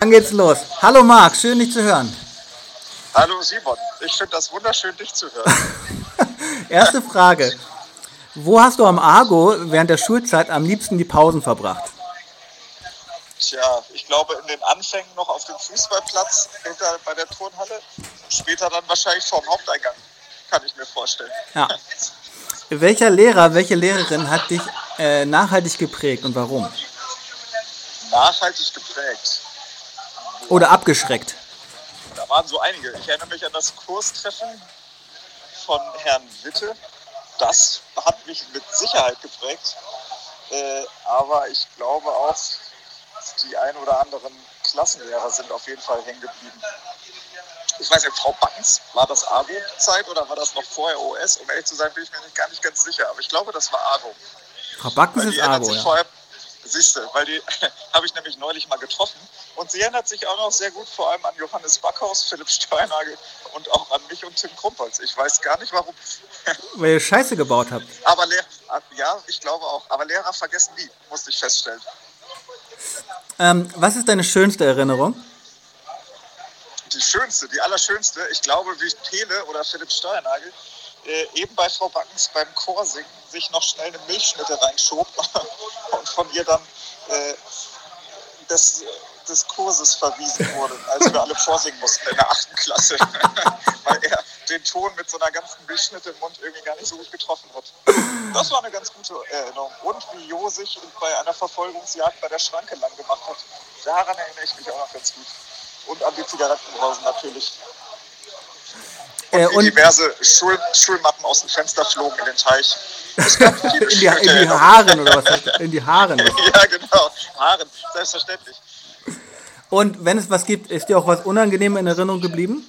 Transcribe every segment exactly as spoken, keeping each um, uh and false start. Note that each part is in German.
Dann geht's los. Hallo Marc, schön dich zu hören. Hallo Simon, ich finde das wunderschön, dich zu hören. Erste Frage. Wo hast du am Argo während der Schulzeit am liebsten die Pausen verbracht? Tja, ich glaube in den Anfängen noch auf dem Fußballplatz hinter bei der Turnhalle. Später dann wahrscheinlich vorm Haupteingang, kann ich mir vorstellen. Ja. Welcher Lehrer, welche Lehrerin hat dich äh, nachhaltig geprägt und warum? Nachhaltig geprägt. Oder abgeschreckt? Da waren so einige. Ich erinnere mich an das Kurstreffen von Herrn Witte. Das hat mich mit Sicherheit geprägt. Äh, aber ich glaube auch, die ein oder anderen Klassenlehrer sind auf jeden Fall hängen geblieben. Ich weiß nicht, Frau Backens, war das Argo-Zeit oder war das noch vorher O S? Um ehrlich zu sein, bin ich mir nicht, gar nicht ganz sicher. Aber ich glaube, das war Argo. Frau Backens ist Argo, ja. Vorher, siehste, weil die habe ich nämlich neulich mal getroffen. Und sie erinnert sich auch noch sehr gut vor allem an Johannes Backhaus, Philipp Steinhagel und auch an mich und Tim Krumpholz. Ich weiß gar nicht, warum. Weil ihr Scheiße gebaut habt. Aber Lehrer, ja, ich glaube auch. Aber Lehrer vergessen nie, musste ich feststellen. Ähm, was ist deine schönste Erinnerung? Die schönste, die allerschönste, ich glaube, wie Tele oder Philipp Steuernagel äh, eben bei Frau Backens beim Chorsingen sich noch schnell eine Milchschnitte reinschob und von ihr dann äh, des, des Kurses verwiesen wurde, als wir alle vorsingen mussten in der achten Klasse, weil er den Ton mit so einer ganzen Milchschnitte im Mund irgendwie gar nicht so gut getroffen hat. Das war eine ganz gute Erinnerung. Und wie Jo sich bei einer Verfolgungsjagd bei der Schranke lang gemacht hat, daran erinnere ich mich auch noch ganz gut. Und an die Zigarettenbrausen natürlich. Und äh, wie und diverse Schul- Schulmappen aus dem Fenster flogen in den Teich. in, die, in die Haaren oder was? Heißt das? In die Haaren. Ja, genau. Haaren, selbstverständlich. Und wenn es was gibt, ist dir auch was unangenehm in Erinnerung geblieben?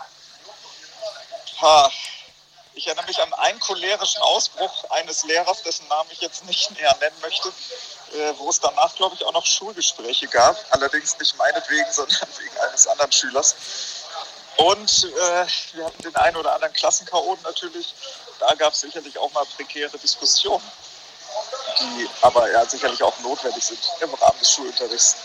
Ha. Ich erinnere mich an einen cholerischen Ausbruch eines Lehrers, dessen Namen ich jetzt nicht näher nennen möchte, äh, wo es danach, glaube ich, auch noch Schulgespräche gab. Allerdings nicht meinetwegen, sondern wegen eines anderen Schülers. Und äh, wir hatten den einen oder anderen Klassenchaoten natürlich. Da gab es sicherlich auch mal prekäre Diskussionen, die aber ja sicherlich auch notwendig sind im Rahmen des Schulunterrichts.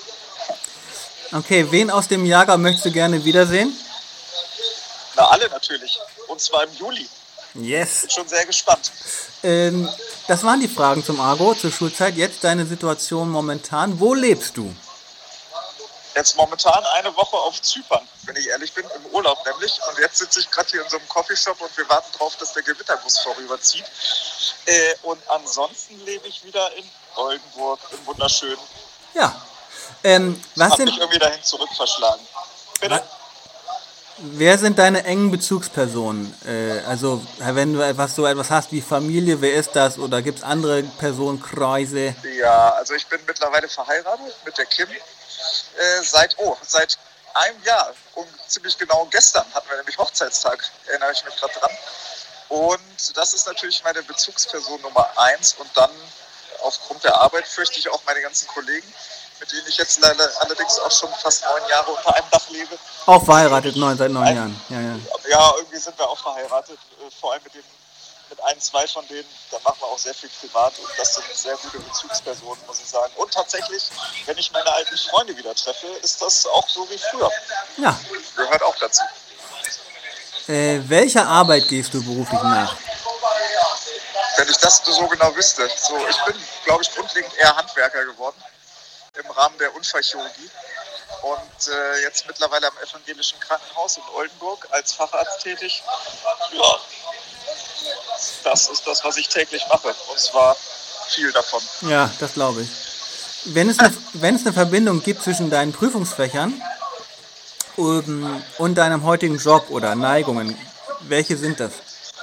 Okay, wen aus dem Jahrgang möchtest du gerne wiedersehen? Na, alle natürlich. Und zwar im Juli. Yes. Bin schon sehr gespannt. Ähm, das waren die Fragen zum Argo, zur Schulzeit. Jetzt deine Situation momentan. Wo lebst du? Jetzt momentan eine Woche auf Zypern, wenn ich ehrlich bin, im Urlaub nämlich. Und jetzt sitze ich gerade hier in so einem Coffeeshop und wir warten drauf, dass der Gewitterbus vorüberzieht. Äh, und ansonsten lebe ich wieder in Oldenburg, im wunderschönen. Ja. Ähm, was Hat sind, mich irgendwie dahin zurück verschlagen. Bitte? wer sind deine engen Bezugspersonen? Äh, also, wenn du etwas so etwas hast wie Familie, wer ist das? Oder gibt es andere Personenkreise? Ja, also ich bin mittlerweile verheiratet mit der Kim. Äh, seit, oh, seit einem Jahr, um ziemlich genau gestern hatten wir nämlich Hochzeitstag, erinnere ich mich gerade dran. Und das ist natürlich meine Bezugsperson Nummer eins. Und dann aufgrund der Arbeit fürchte ich auch meine ganzen Kollegen, mit denen ich jetzt leider allerdings auch schon fast neun Jahre unter einem Dach lebe. Auch verheiratet, neun, seit neun Ein, Jahren. Ja, ja. ja, irgendwie sind wir auch verheiratet, vor allem mit, dem, mit ein, zwei von denen, da machen wir auch sehr viel privat und das sind sehr gute Bezugspersonen, muss ich sagen. Und tatsächlich, wenn ich meine alten Freunde wieder treffe, ist das auch so wie früher. Ja. Gehört auch dazu. Äh, welcher Arbeit gehst du beruflich nach? Wenn ich das so genau wüsste. So, ich bin, glaube ich, grundlegend eher Handwerker geworden im Rahmen der Unfallchirurgie und äh, jetzt mittlerweile am Evangelischen Krankenhaus in Oldenburg als Facharzt tätig. Ja, das ist das, was ich täglich mache und zwar viel davon. Ja, das glaube ich. Wenn es, eine, wenn es eine Verbindung gibt zwischen deinen Prüfungsfächern um, und deinem heutigen Job oder Neigungen, welche sind das?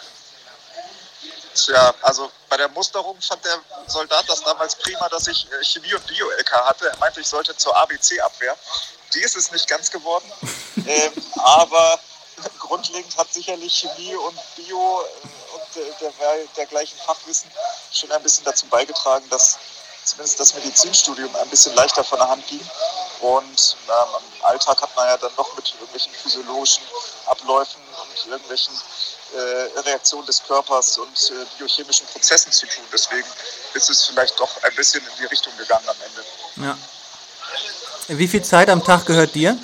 Tja, also bei der Musterung fand der Soldat das damals prima, dass ich äh, Chemie- und Bio-L K hatte. Er meinte, ich sollte zur A B C-Abwehr. Die ist es nicht ganz geworden. ähm, aber grundlegend hat sicherlich Chemie und Bio äh, und äh, der, dergleichen Fachwissen schon ein bisschen dazu beigetragen, dass zumindest das Medizinstudium ein bisschen leichter von der Hand ging. Und ähm, im Alltag hat man ja dann doch mit irgendwelchen physiologischen Abläufen und irgendwelchen äh, Reaktionen des Körpers und äh, biochemischen Prozessen zu tun. Deswegen ist es vielleicht doch ein bisschen in die Richtung gegangen am Ende. Ja. Wie viel Zeit am Tag gehört dir?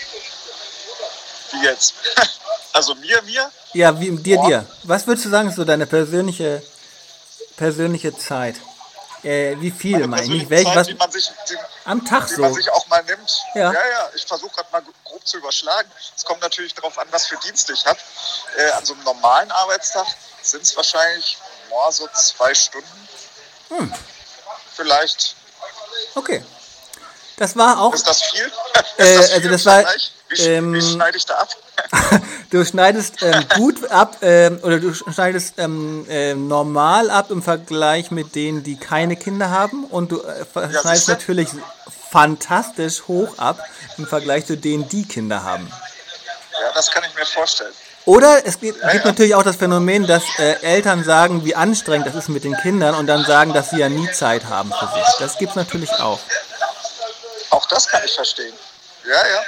Wie jetzt? Also mir, mir? Ja, wie dir, Boah. dir. Was würdest du sagen, ist so deine persönliche, persönliche Zeit? Äh, wie viel, Meine meine ich nicht? persönliche Welch, Zeit, was die man sich, die, am Tag die man so? sich auch mal nimmt. Ja. Ja, ja, ich versuche gerade mal grob zu überschlagen. Es kommt natürlich darauf an, was für Dienst ich habe. Äh, an so einem normalen Arbeitstag sind es wahrscheinlich boah, so zwei Stunden. Hm. Vielleicht. Okay. Das war auch. Ist das viel? Äh, ist das viel also im das war. Vergleich? Wie, sch- Ähm, wie schneide ich da ab? Du schneidest ähm, gut ab ähm, oder du schneidest ähm, äh, normal ab im Vergleich mit denen, die keine Kinder haben und du äh, Ja, schneidest siehste? natürlich fantastisch hoch ab im Vergleich zu denen, die Kinder haben. Ja, das kann ich mir vorstellen. Oder es gibt, Ja, gibt ja. natürlich auch das Phänomen, dass äh, Eltern sagen, wie anstrengend das ist mit den Kindern und dann sagen, dass sie ja nie Zeit haben für sich. Das gibt es natürlich auch. Auch das kann ich verstehen. Ja, ja.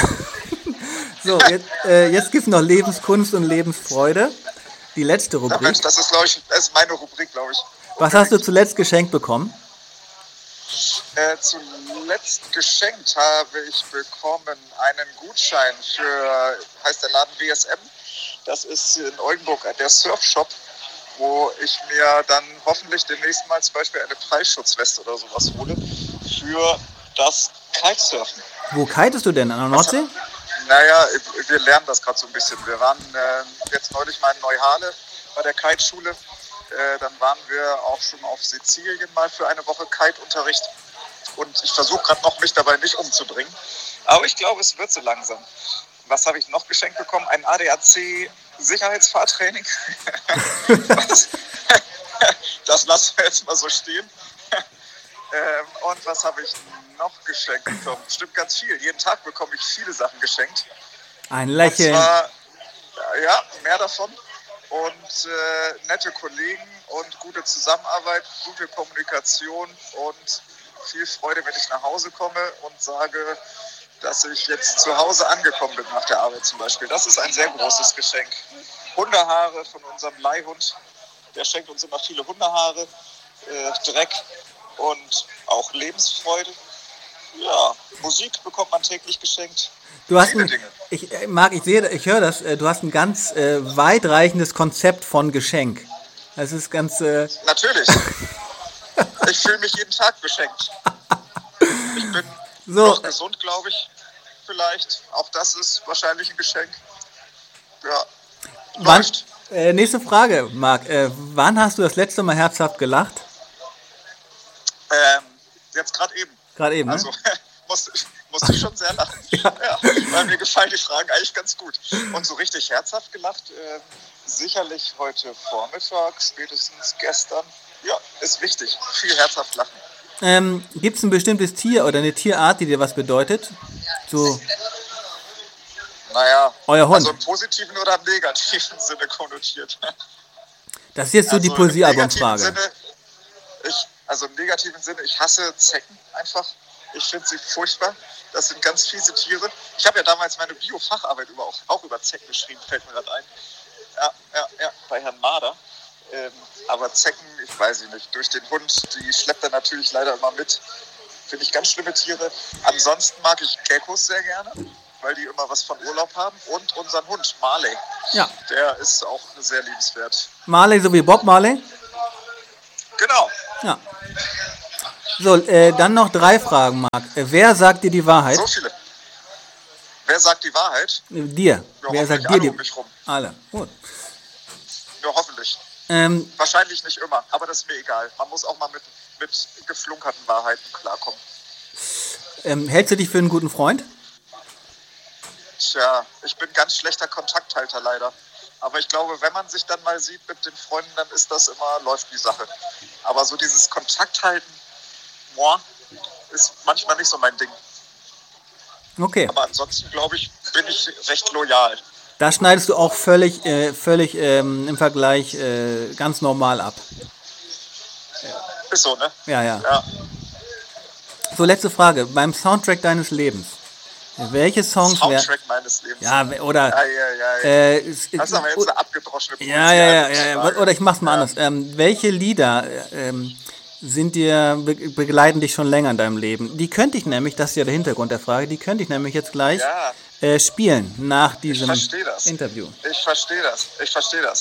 So, jetzt, äh, jetzt gibt es noch Lebenskunst und Lebensfreude. Die letzte Ja, Rubrik. Mensch, das ist, glaube ich, das ist meine Rubrik, glaube ich. Was hast du zuletzt geschenkt bekommen? Äh, zuletzt geschenkt habe ich bekommen einen Gutschein für, heißt der Laden W S M. Das ist in Oldenburg der Surfshop, wo ich mir dann hoffentlich demnächst mal zum Beispiel eine Preisschutzweste oder sowas hole für das Kitesurfen. Wo kitest du denn? An der Nordsee? Naja, wir lernen das gerade so ein bisschen. Wir waren äh, jetzt neulich mal in Neuhale bei der Kiteschule. Äh, dann waren wir auch schon auf Sizilien mal für eine Woche Kite-Unterricht. Und ich versuche gerade noch, mich dabei nicht umzubringen. Aber ich glaube, es wird so langsam. Was habe ich noch geschenkt bekommen? Ein A D A C-Sicherheitsfahrtraining. das, das lassen wir jetzt mal so stehen. ähm, und was habe ich noch geschenkt bekommen? Stimmt, ganz viel. Jeden Tag bekomme ich viele Sachen geschenkt. Ein Lächeln. Und zwar, ja, mehr davon. Und äh, nette Kollegen und gute Zusammenarbeit, gute Kommunikation und viel Freude, wenn ich nach Hause komme und sage, dass ich jetzt zu Hause angekommen bin nach der Arbeit zum Beispiel. Das ist ein sehr großes Geschenk. Hundehaare von unserem Leihhund. Der schenkt uns immer viele Hundehaare, äh, Dreck und auch Lebensfreude. Ja, Musik bekommt man täglich geschenkt. Du hast Viele ein, Dinge. ich äh, mag, ich sehe, ich höre das. äh, Du hast ein ganz äh, weitreichendes Konzept von Geschenk. Das ist ganz. Äh, Natürlich. Ich fühle mich jeden Tag beschenkt. Ich bin So. noch gesund, glaube ich. Vielleicht. Auch das ist wahrscheinlich ein Geschenk. Ja. wann, Läuft. äh, nächste Frage, Marc. Äh, wann hast du das letzte Mal herzhaft gelacht? Ähm, jetzt gerade eben. Gerade eben, ne? Also musste ich, musste ich schon sehr lachen. Ja. Ja, weil mir gefallen die Fragen eigentlich ganz gut. Und so richtig herzhaft gelacht, äh, sicherlich heute Vormittag, spätestens gestern. Ja, ist wichtig. Viel herzhaft lachen. Ähm, Gibt es ein bestimmtes Tier oder eine Tierart, die dir was bedeutet? So, Naja, Euer Hund. also im positiven oder im negativen Sinne konnotiert. das ist jetzt so die Also im negativen Poesiealbumfrage. Sinne, ich, also im negativen Sinne, ich hasse Zecken einfach. Ich finde sie furchtbar. Das sind ganz fiese Tiere. Ich habe ja damals meine Bio-Facharbeit über, auch, auch über Zecken geschrieben, fällt mir gerade ein. Ja, ja, ja, bei Herrn Mader. Ähm, aber Zecken, ich weiß ich nicht, durch den Hund, die schleppt er natürlich leider immer mit. Finde ich ganz schlimme Tiere. Ansonsten mag ich Geckos sehr gerne, weil die immer was von Urlaub haben. Und unseren Hund, Marley. Ja. Der ist auch sehr liebenswert. Marley so wie Bob Marley? Genau. Ja. So, äh, dann noch drei Fragen, Marc. Äh, wer sagt dir die Wahrheit? So viele. Wer sagt die Wahrheit? Äh, Dir. Ja, Wer hoffentlich sagt dir alle die um mich rum. Alle. Gut. Ja, hoffentlich. Ähm, Wahrscheinlich nicht immer, aber das ist mir egal. Man muss auch mal mit, mit geflunkerten Wahrheiten klarkommen. ähm, hältst du dich für einen guten Freund? Tja, ich bin ganz schlechter Kontakthalter leider. Aber ich glaube, wenn man sich dann mal sieht mit den Freunden, dann ist das immer, läuft die Sache. Aber so dieses Kontakthalten, boah, ist manchmal nicht so mein Ding. Okay. Aber ansonsten, glaube ich, bin ich recht loyal. Da schneidest du auch völlig, äh, völlig ähm, im Vergleich äh, ganz normal ab. Ist so, ne? Ja, ja. Ja. So, letzte Frage. Beim Soundtrack deines Lebens. Welche Songs wären... Soundtrack meines Lebens. Ja, we- oder... Ja, ja, ja. Äh, es- Das ist aber jetzt eine abgedroschene Poesie. ja, ja, ja, also ja, ja. Frage. Oder ich mach's mal Ja. anders. Ähm, welche Lieder äh, ähm, sind dir, be begleiten dich schon länger in deinem Leben. Die könnte ich nämlich, das ist ja der Hintergrund der Frage, die könnte ich nämlich jetzt gleich Ja, äh, spielen nach ich diesem verstehe das. Interview. Ich verstehe das. Ich verstehe das.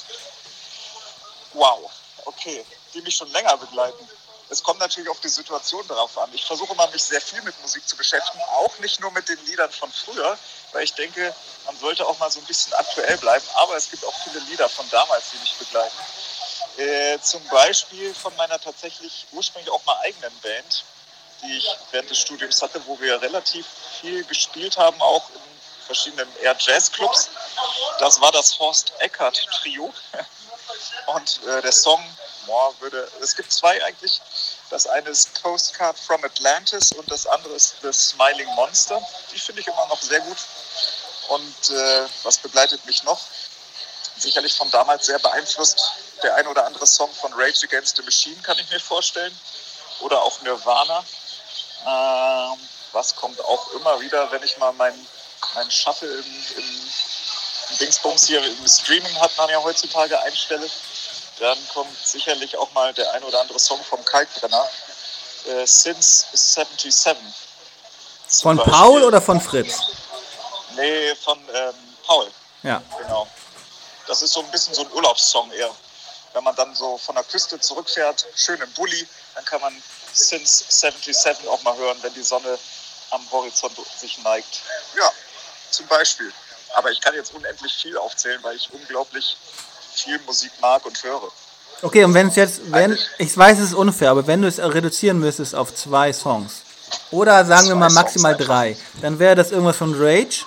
Wow, okay. Die mich schon länger begleiten. Es kommt natürlich auf die Situation darauf an. Ich versuche immer, mich sehr viel mit Musik zu beschäftigen, auch nicht nur mit den Liedern von früher, weil ich denke, man sollte auch mal so ein bisschen aktuell bleiben. Aber es gibt auch viele Lieder von damals, die mich begleiten. Äh, zum Beispiel von meiner tatsächlich ursprünglich auch mal eigenen Band, die ich während des Studiums hatte, wo wir relativ viel gespielt haben, auch in verschiedenen eher Jazzclubs. Das war das Horst Eckert Trio. Und äh, der Song, boah, würde, es gibt zwei eigentlich. Das eine ist Postcard from Atlantis und das andere ist The Smiling Monster. Die finde ich immer noch sehr gut. Und äh, was begleitet mich noch? Sicherlich von damals sehr beeinflusst. Der ein oder andere Song von Rage Against the Machine kann ich mir vorstellen. Oder auch Nirvana. Ähm, was kommt auch immer wieder, wenn ich mal meinen mein Shuffle im, im, im Dingsbums hier im Streaming hat man ja heutzutage einstelle. Dann kommt sicherlich auch mal der ein oder andere Song vom Kalkbrenner. Äh, Since siebenundsiebzig. Von Paul oder von Fritz? Nee, von ähm, Paul. Ja. Genau. Das ist so ein bisschen so ein Urlaubssong eher. Wenn man dann so von der Küste zurückfährt, schön im Bulli, dann kann man Since siebenundsiebzig auch mal hören, wenn die Sonne am Horizont sich neigt. Ja, zum Beispiel. Aber ich kann jetzt unendlich viel aufzählen, weil ich unglaublich viel Musik mag und höre. Okay, und wenn es jetzt, wenn, ich weiß, es ist unfair, aber wenn du es reduzieren müsstest auf zwei Songs, oder sagen wir mal maximal drei, dann wäre das irgendwas von Rage?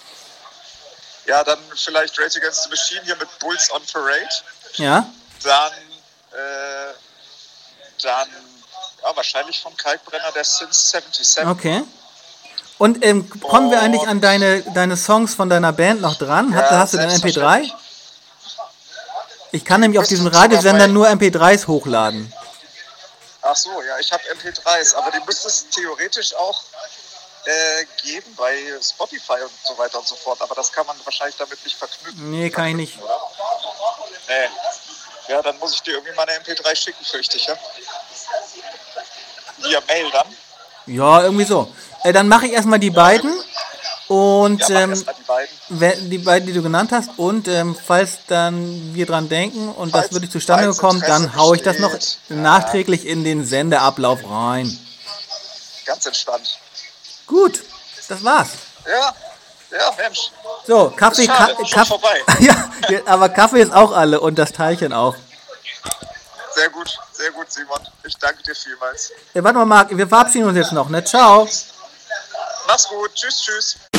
Ja, dann vielleicht Rage Against the Machine hier mit Bulls on Parade. Ja. Dann, äh, dann, ja, wahrscheinlich von Kalkbrenner der Since siebenundsiebzig. Okay. Und ähm, kommen wir eigentlich an deine, deine Songs von deiner Band noch dran? Hast, Ja, hast du den M P drei? Ich kann nämlich auf diesem Radiosender Radiosender nur M P dreis hochladen. Ach so, ja, ich habe M P dreis, aber die müsste es theoretisch auch äh, geben bei Spotify und so weiter und so fort. Aber das kann man wahrscheinlich damit nicht verknüpfen. Nee, kann ich nicht. Oder? Nee. Ja, dann muss ich dir irgendwie mal eine M P drei schicken, fürchte ich, ja? Via Mail dann. Ja, irgendwie so. Äh, dann mache ich erstmal die beiden. Und Ja, mach ähm, erst mal die beiden. wenn- die beiden, die du genannt hast. Und ähm, falls dann wir dran denken und das Falls- wirklich zustande falls gekommen, dann Interesse haue ich das noch besteht. Ja. nachträglich in den Sendeablauf rein. Ganz entspannt. Gut, das war's. Ja, ja, Mensch. So, Kaffee, Ist schade, Ka schon Kaff vorbei. ja, aber Kaffee ist auch alle und das Teilchen auch. Sehr gut, sehr gut, Simon. Ich danke dir vielmals. Äh, warte mal, Marc, wir verabschieden uns jetzt noch, ne? Ciao. Mach's gut. Tschüss, tschüss.